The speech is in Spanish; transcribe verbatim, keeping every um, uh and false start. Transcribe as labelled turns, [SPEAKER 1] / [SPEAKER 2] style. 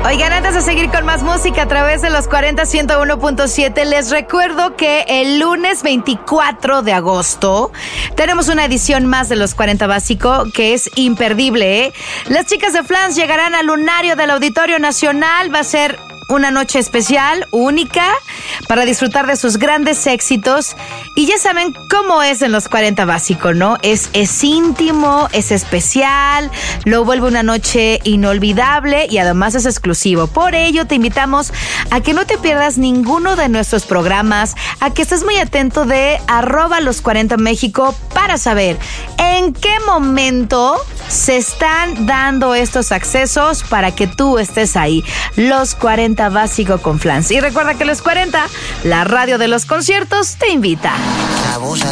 [SPEAKER 1] Oigan, antes de seguir con más música a través de los cuarenta ciento uno punto siete, les recuerdo que el lunes veinticuatro de agosto tenemos una edición más de los cuarenta Básico que es imperdible, ¿eh? Las chicas de Flans llegarán al lunario del Auditorio Nacional. Va a ser una noche especial, única, para disfrutar de sus grandes éxitos. Y ya saben cómo es en los cuarenta Básico, ¿no? Es, es íntimo, es especial, lo vuelve una noche inolvidable y además es exclusivo. Por ello, te invitamos a que no te pierdas ninguno de nuestros programas, a que estés muy atento de arroba los cuarenta México para saber en qué momento se están dando estos accesos para que tú estés ahí. Los cuarenta Básico con Flans. Y recuerda que los cuarenta, la radio de los conciertos, te invita.
[SPEAKER 2] Abusa